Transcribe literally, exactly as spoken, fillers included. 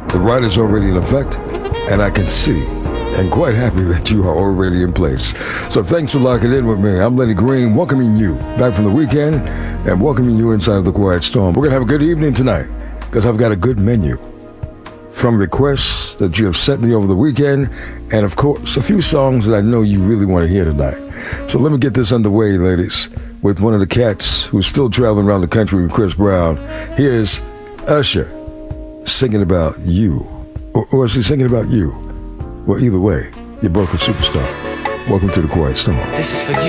The ride is already in effect, and I can see and quite happy that you are already in place. So thanks for locking in with me. I'm Lenny Green, welcoming you back from the weekend and welcoming you inside of the Quiet Storm. We're going to have a good evening tonight because I've got a good menu from requests that you have sent me over the weekend, and of course, a few songs that I know you really want to hear tonight. So let me get this underway, ladies, with one of the cats who's still traveling around the country with Chris Brown. Here's Usher singing about you. Or, or is he singing about you? Well, either way, you're both a superstar. Welcome to the Quiet Storm. This is for you.